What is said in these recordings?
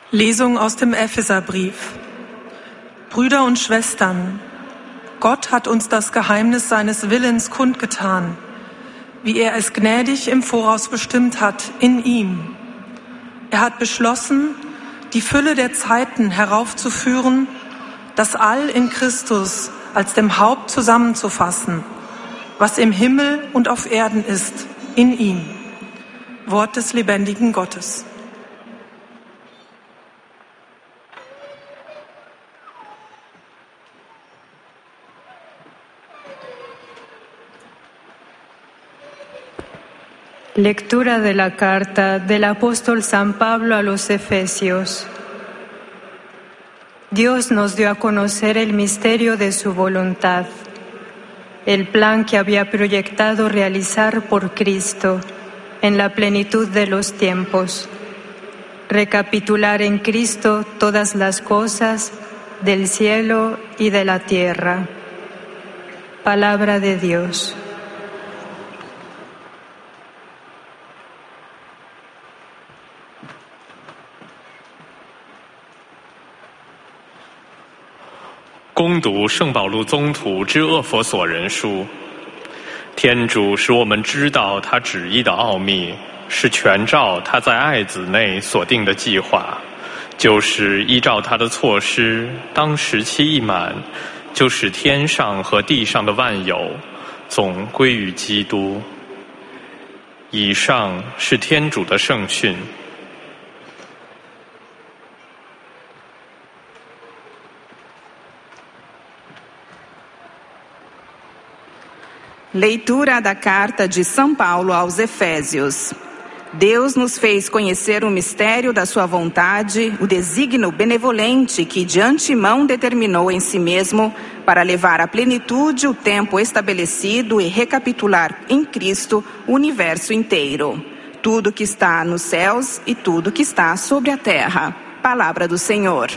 Lesung aus dem Epheserbrief. Brüder und Schwestern, Gott hat uns das Geheimnis seines Willens kundgetan, wie er es gnädig im Voraus bestimmt hat, in ihm. Er hat beschlossen, die Fülle der Zeiten heraufzuführen, das All in Christus als dem Haupt zusammenzufassen, was im Himmel und auf Erden ist, in ihm. Wort des lebendigen Gottes. Lectura de la carta del apóstol San Pablo a los Efesios. Dios nos dio a conocer el misterio de su voluntad, el plan que había proyectado realizar por Cristo en la plenitud de los tiempos, recapitular en Cristo todas las cosas del cielo y de la tierra. Palabra de Dios. 恭读圣保禄宗徒之厄弗所人书。天主使我们知道他旨意的奥秘，是全照他在爱子内所定的计划，就是依照他的措施，当时期一满，就使天上和地上的万有总归于基督。以上是天主的圣训。 Leitura da carta de São Paulo aos Efésios. Deus nos fez conhecer o mistério da sua vontade, o desígnio benevolente que de antemão determinou em si mesmo para levar à plenitude o tempo estabelecido e recapitular em Cristo o universo inteiro. Tudo que está nos céus e tudo que está sobre a terra. Palavra do Senhor.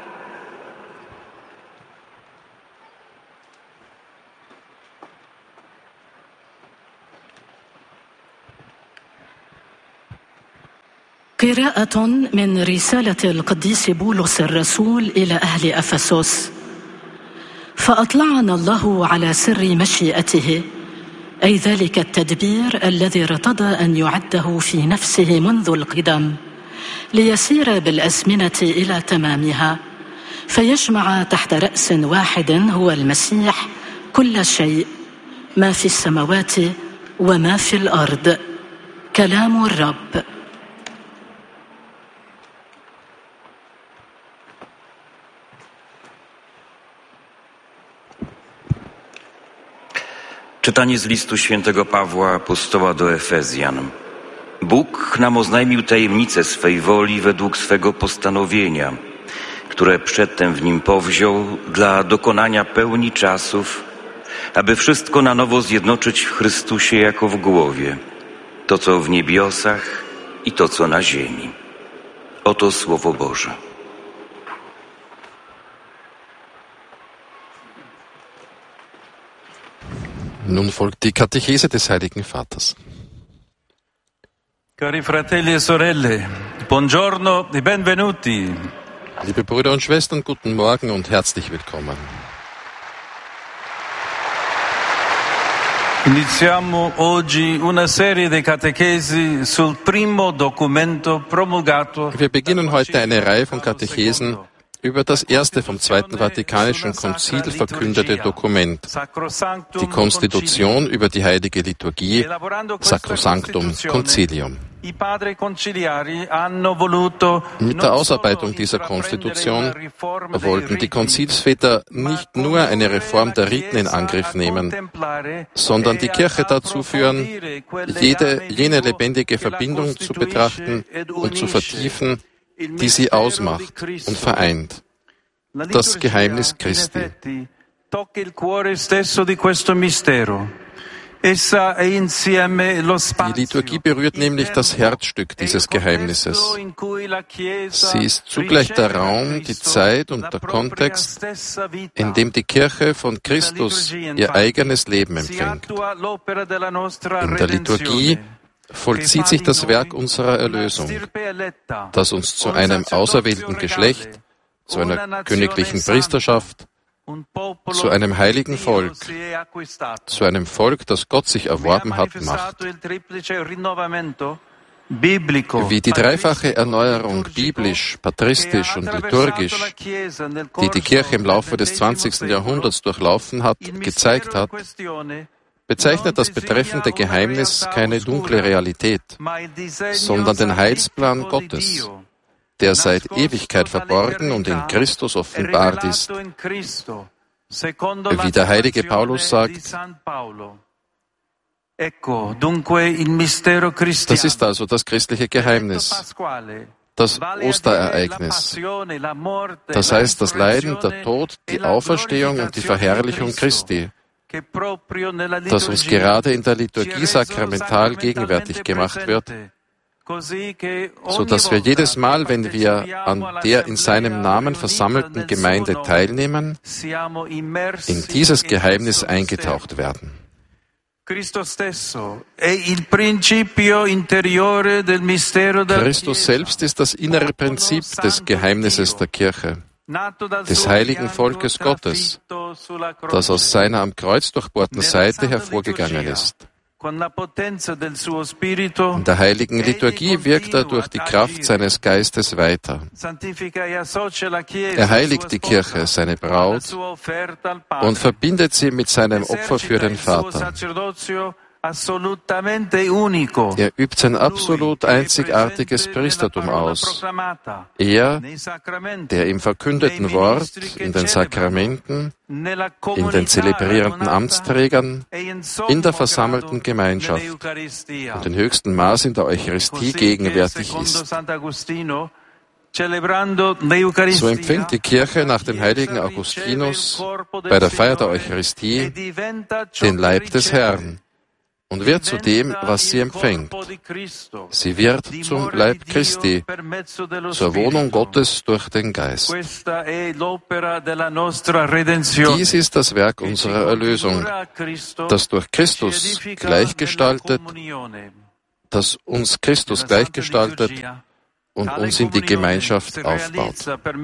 قراءة من رسالة القديس بولس الرسول إلى أهل أفسس. فأطلعنا الله على سر مشيئته، أي ذلك التدبير الذي ارتضى أن يعده في نفسه منذ القدم، ليسير بالأزمنة إلى تمامها، فيجمع تحت رأس واحد هو المسيح كل شيء، ما في السماوات وما في الأرض. كلام الرب. Czytanie z listu świętego Pawła apostoła do Efezjan. Bóg nam oznajmił tajemnicę swej woli według swego postanowienia, które przedtem w nim powziął dla dokonania pełni czasów, aby wszystko na nowo zjednoczyć w Chrystusie jako w głowie, to co w niebiosach i to co na ziemi. Oto Słowo Boże. Nun folgt die Katechese des Heiligen Vaters. Cari fratelli e sorelle, buongiorno e benvenuti. Liebe Brüder und Schwestern, guten Morgen und herzlich willkommen. Iniziamo oggi una serie di catechesi sul primo documento promulgato. Wir beginnen heute eine Reihe von Katechesen über das erste vom Zweiten Vatikanischen Konzil verkündete Dokument, die Konstitution über die Heilige Liturgie, Sacrosanctum Concilium. Mit der Ausarbeitung dieser Konstitution wollten die Konzilsväter nicht nur eine Reform der Riten in Angriff nehmen, sondern die Kirche dazu führen, jene lebendige Verbindung zu betrachten und zu vertiefen, die sie ausmacht und vereint, das Geheimnis Christi. Die Liturgie berührt nämlich das Herzstück dieses Geheimnisses. Sie ist zugleich der Raum, die Zeit und der Kontext, in dem die Kirche von Christus ihr eigenes Leben empfängt. In der Liturgie vollzieht sich das Werk unserer Erlösung, das uns zu einem auserwählten Geschlecht, zu einer königlichen Priesterschaft, zu einem heiligen Volk, zu einem Volk, das Gott sich erworben hat, macht. Wie die dreifache Erneuerung biblisch, patristisch und liturgisch, die die Kirche im Laufe des 20. Jahrhunderts durchlaufen hat, gezeigt hat, bezeichnet das betreffende Geheimnis keine dunkle Realität, sondern den Heilsplan Gottes, der seit Ewigkeit verborgen und in Christus offenbart ist. Wie der heilige Paulus sagt, das ist also das christliche Geheimnis, das Osterereignis. Das heißt, das Leiden, der Tod, die Auferstehung und die Verherrlichung Christi, das uns gerade in der Liturgie sakramental gegenwärtig gemacht wird, so dass wir jedes Mal, wenn wir an der in seinem Namen versammelten Gemeinde teilnehmen, in dieses Geheimnis eingetaucht werden. Christus selbst ist das innere Prinzip des Geheimnisses der Kirche, des heiligen Volkes Gottes, das aus seiner am Kreuz durchbohrten Seite hervorgegangen ist. In der heiligen Liturgie wirkt er durch die Kraft seines Geistes weiter. Er heiligt die Kirche, seine Braut, und verbindet sie mit seinem Opfer für den Vater. Er übt sein absolut einzigartiges Priestertum aus. Er, der im verkündeten Wort, in den Sakramenten, in den zelebrierenden Amtsträgern, in der versammelten Gemeinschaft und in höchstem Maß in der Eucharistie gegenwärtig ist. So empfängt die Kirche nach dem heiligen Augustinus bei der Feier der Eucharistie den Leib des Herrn und wird zu dem, was sie empfängt. Sie wird zum Leib Christi, zur Wohnung Gottes durch den Geist. Dies ist das Werk unserer Erlösung, das durch Christus gleichgestaltet, das uns Christus gleichgestaltet und uns in die Gemeinschaft aufbaut.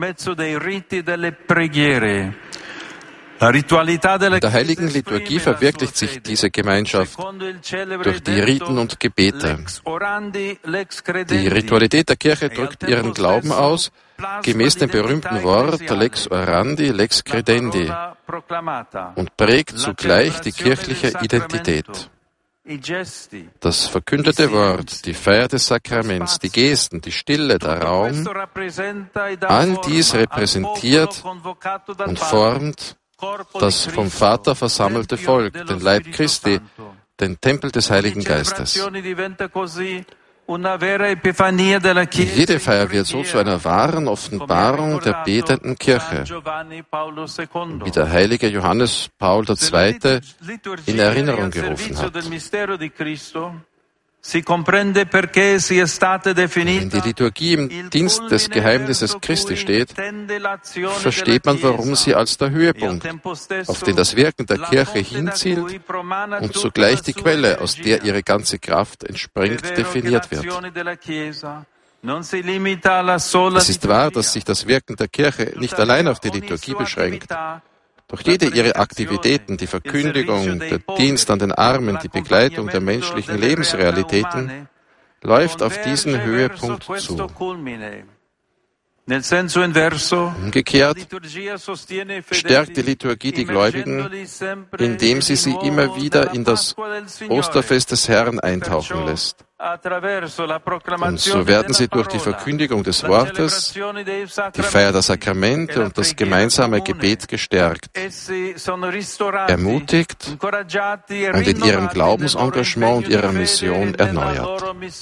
In der heiligen Liturgie verwirklicht sich diese Gemeinschaft durch die Riten und Gebete. Die Ritualität der Kirche drückt ihren Glauben aus, gemäß dem berühmten Wort Lex orandi, Lex credendi, und prägt zugleich die kirchliche Identität. Das verkündete Wort, die Feier des Sakraments, die Gesten, die Stille, der Raum, all dies repräsentiert und formt das vom Vater versammelte Volk, den Leib Christi, den Tempel des Heiligen Geistes. Jede Feier wird so zu einer wahren Offenbarung der betenden Kirche, wie der heilige Johannes Paul II. In Erinnerung gerufen hat. Wenn die Liturgie im Dienst des Geheimnisses Christi steht, versteht man, warum sie als der Höhepunkt, auf den das Wirken der Kirche hinzielt und zugleich die Quelle, aus der ihre ganze Kraft entspringt, definiert wird. Es ist wahr, dass sich das Wirken der Kirche nicht allein auf die Liturgie beschränkt. Doch jede ihrer Aktivitäten, die Verkündigung, der Dienst an den Armen, die Begleitung der menschlichen Lebensrealitäten, läuft auf diesen Höhepunkt zu. Umgekehrt stärkt die Liturgie die Gläubigen, indem sie immer wieder in das Osterfest des Herrn eintauchen lässt. Und so werden sie durch die Verkündigung des Wortes, die Feier der Sakramente und das gemeinsame Gebet gestärkt, ermutigt und in ihrem Glaubensengagement und ihrer Mission erneuert.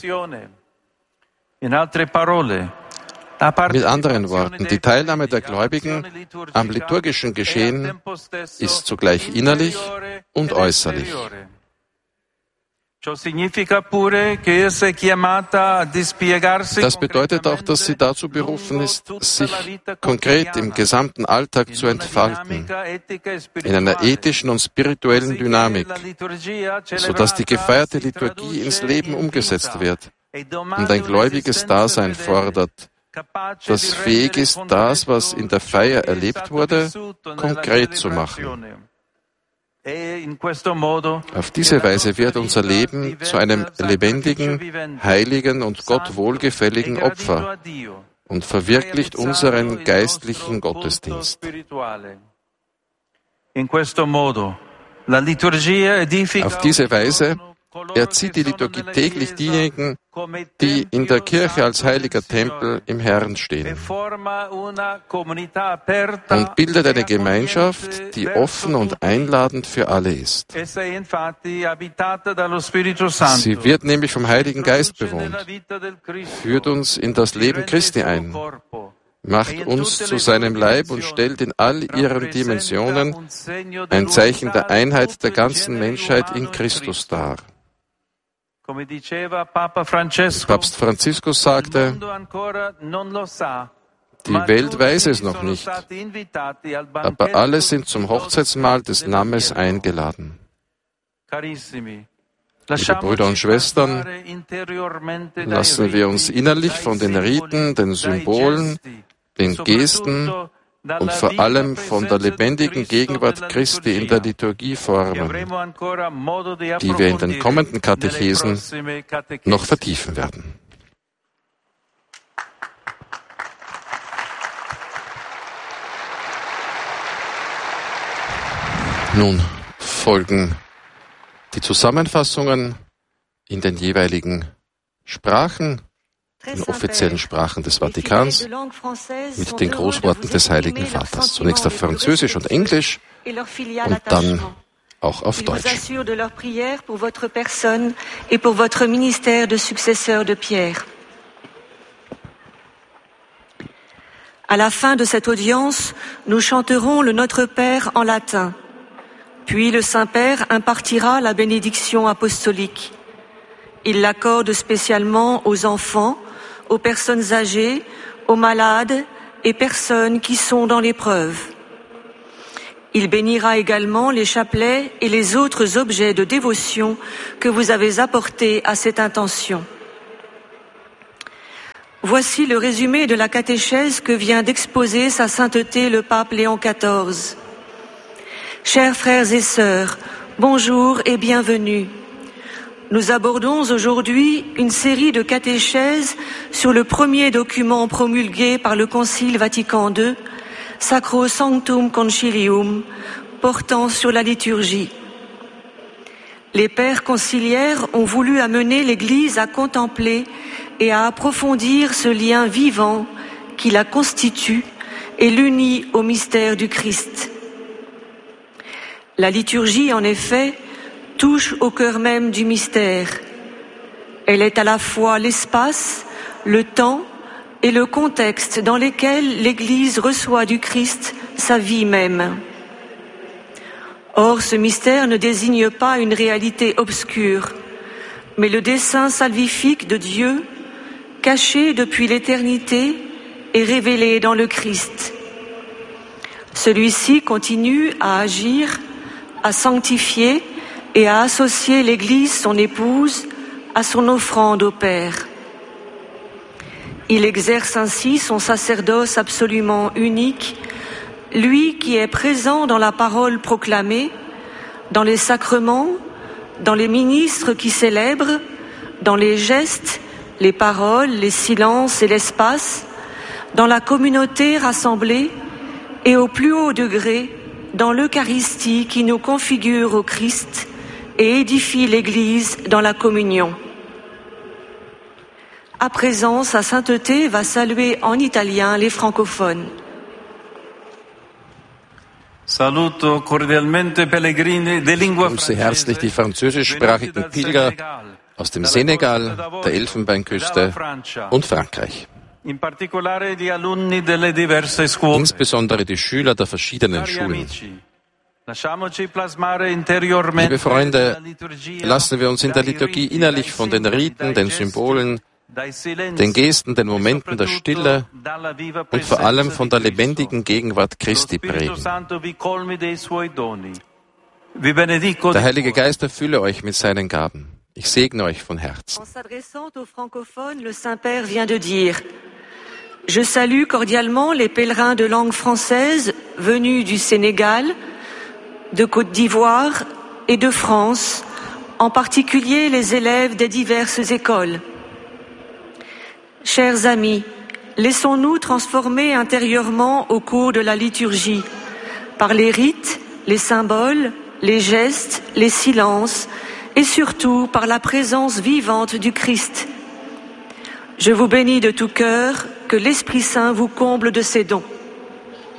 Mit anderen Worten, die Teilnahme der Gläubigen am liturgischen Geschehen ist zugleich innerlich und äußerlich. Das bedeutet auch, dass sie dazu berufen ist, sich konkret im gesamten Alltag zu entfalten, in einer ethischen und spirituellen Dynamik, sodass die gefeierte Liturgie ins Leben umgesetzt wird und ein gläubiges Dasein fordert, das fähig ist, das, was in der Feier erlebt wurde, konkret zu machen. Auf diese Weise wird unser Leben zu einem lebendigen, heiligen und Gott wohlgefälligen Opfer und verwirklicht unseren geistlichen Gottesdienst. Auf diese Weise erzieht die Liturgie täglich diejenigen, die in der Kirche als heiliger Tempel im Herrn stehen, und bildet eine Gemeinschaft, die offen und einladend für alle ist. Sie wird nämlich vom Heiligen Geist bewohnt, führt uns in das Leben Christi ein, macht uns zu seinem Leib und stellt in all ihren Dimensionen ein Zeichen der Einheit der ganzen Menschheit in Christus dar. Papst Franziskus sagte, die Welt weiß es noch nicht, aber alle sind zum Hochzeitsmahl des Lammes eingeladen. Liebe Brüder und Schwestern, lassen wir uns innerlich von den Riten, den Symbolen, den Gesten und vor allem von der lebendigen Gegenwart Christi in der Liturgie formen, die wir in den kommenden Katechesen noch vertiefen werden. Nun folgen die Zusammenfassungen in den jeweiligen Sprachen, den offiziellen Sprachen des Vatikans, mit den Großworten des Heiligen Vaters. Zunächst auf Französisch und Englisch und dann auch auf Deutsch. À la fin de cette audience, nous chanterons le Notre Père en latin. Puis le Saint-Père impartira la bénédiction apostolique. Il l'accorde spécialement aux enfants, aux personnes âgées, aux malades et personnes qui sont dans l'épreuve. Il bénira également les chapelets et les autres objets de dévotion que vous avez apportés à cette intention. Voici le résumé de la catéchèse que vient d'exposer Sa Sainteté le Pape Léon XIV. Chers frères et sœurs, bonjour et bienvenue. Nous abordons aujourd'hui une série de catéchèses sur le premier document promulgué par le Concile Vatican II, Sacrosanctum Concilium, portant sur la liturgie. Les pères conciliaires ont voulu amener l'Église à contempler et à approfondir ce lien vivant qui la constitue et l'unit au mystère du Christ. La liturgie, en effet, touche au cœur même du mystère. Elle est à la fois l'espace, le temps et le contexte dans lesquels l'Église reçoit du Christ sa vie même. Or, ce mystère ne désigne pas une réalité obscure, mais le dessein salvifique de Dieu, caché depuis l'éternité et révélé dans le Christ. Celui-ci continue à agir, à sanctifier et à associer l'Église, son épouse, à son offrande au Père. Il exerce ainsi son sacerdoce absolument unique, lui qui est présent dans la parole proclamée, dans les sacrements, dans les ministres qui célèbrent, dans les gestes, les paroles, les silences et l'espace, dans la communauté rassemblée et au plus haut degré, dans l'Eucharistie qui nous configure au Christ et édifie l'Église dans la communion. À présent, Sa Sainteté va saluer en italien les francophones. Saluto cordialmente pellegrini de lingua Ich grüße herzlich die französischsprachigen Pilger aus dem Senegal, der Elfenbeinküste und Frankreich. Insbesondere die Schüler der verschiedenen Schulen. Liebe Freunde, lassen wir uns in der Liturgie innerlich von den Riten, den Symbolen, den Gesten, den Momenten der Stille und vor allem von der lebendigen Gegenwart Christi prägen. Der Heilige Geist erfülle euch mit seinen Gaben. Ich segne euch von Herzen. En s'adressant aux francophones, le Saint-Père vient de dire: Je salue cordialement les pèlerins de langue française venus du Sénégal, de Côte d'Ivoire et de France, en particulier les élèves des diverses écoles. Chers amis, laissons-nous transformer intérieurement au cours de la liturgie, par les rites, les symboles, les gestes, les silences, et surtout par la présence vivante du Christ. Je vous bénis de tout cœur, que l'Esprit Saint vous comble de ses dons.